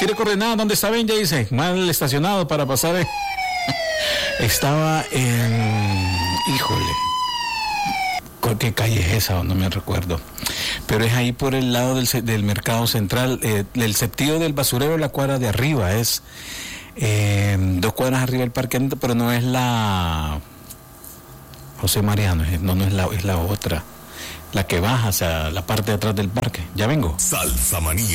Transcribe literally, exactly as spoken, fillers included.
Tire coordenadas, ¿dónde está Benja? Dice, mal estacionado para pasar. eh. Estaba en... Híjole. ¿Qué calle es esa? No me recuerdo. Pero es ahí por el lado del, del mercado central, eh, el septillo del basurero, la cuadra de arriba, es eh, dos cuadras arriba del parque, pero no es la José Mariano, no, no es la, es la otra, la que baja hacia la parte de atrás del parque. Ya vengo. Salsa Manía.